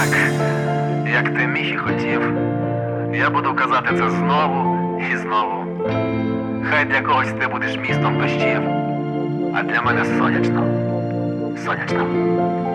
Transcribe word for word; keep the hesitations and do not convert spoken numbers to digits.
Як ти міг і хотів, я буду казати це знову і знову. Хай для когось ти будеш містом дощів, а для мене сонячно, сонячно.